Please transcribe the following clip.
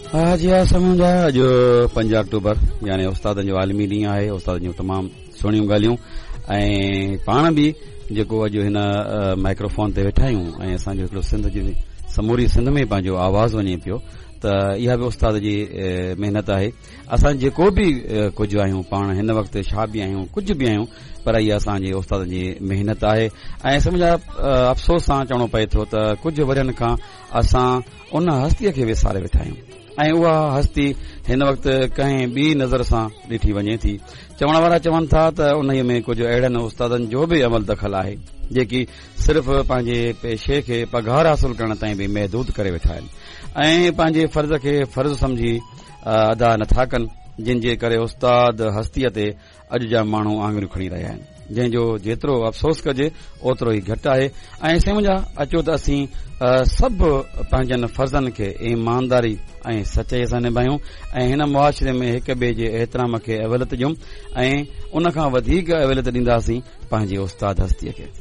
हा जी हा समुझा अॼु 5 अक्टूबर यानी उस्तादनि जो आलमी ॾींहुं आहे। उस्तादनि जूं तमामु सुहिणियूं ॻाल्हियूं ऐं पाण बि जेको अॼु हिन माइक्रोफोन ते वेठा आहियूं ऐं असांजो हिकिड़ो सिंध जी समूरी सिंध में पंहिंजो आवाज़ वञे पियो त इहा बि उस्ताद जी महिनत आहे। असां जेको बि कुझु आहियूं पाण हिन वक़्तु छा बि आहियूं कुझु बि आहियूं पर इहा असांजे उस्तादनि जी महिनत आहे ऐं सम्झा अफ़सोस सां चवणो पए थो त कुझु वरियनि खां असां उन हस्तीअ खे विसारे वेठा आहियूं ऐं उहा हस्ती हिन वक़्तु कंहिं ॿी नज़र सां ॾिठी वञे थी। चवण वारा चवनि था त उन में कुझु अहिड़नि उस्तादनि जो बि अमल दख़ल आहे जेकी सिर्फ़ पंहिंजे पेशे खे पघार हासिल करण ताईं बि महदूद करे वेठा आहिनि ऐं पंहिंजे फर्ज़ खे फर्ज़ सम्झी अदा नथा कनि, जिन जे करे उस्ताद हस्तीअ ते अॼु जा माण्हू आङुरियूं खणी रहिया आहिनि, जंहिंजो जेतिरो अफ़सोस कजे ओतिरो ई घटि आहे। ऐं समुझा अचो त असीं सभु पंहिंजनि फर्ज़नि खे ईमानदारी ऐं सचाईअ सां निभायूं ऐं हिन मुआशिरे में हिक ॿिए जे एहतराम खे अवलियत ॾियूं ऐं उन खां वधीक अवलियत ॾींदासीं पंहिंजे उस्ताद हस्तीअ खे।